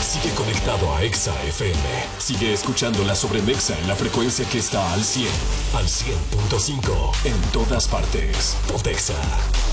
Sigue conectado a Exa FM. Sigue escuchando la Sobremexa en la frecuencia que está al 100. Al 100.5 en todas partes. Pontexa.